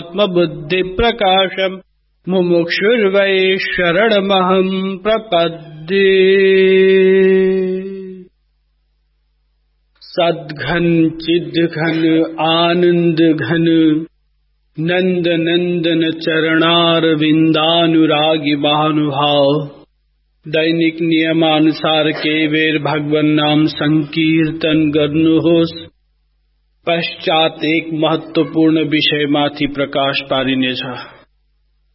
आत्मबुद्धि प्रकाशम मुमुक्षुर्वै शरणमहं प्रपद्ये। सद्घन चिद्घन आनंद घन नंद नंदन चरणारविंदानुरागी महानुभाव दैनिक नियमानुसार के बेर भगवान नाम संकीर्तन गर्नुहोस्। पश्चात एक महत्वपूर्ण विषयमाथि प्रकाश पारिनेछ।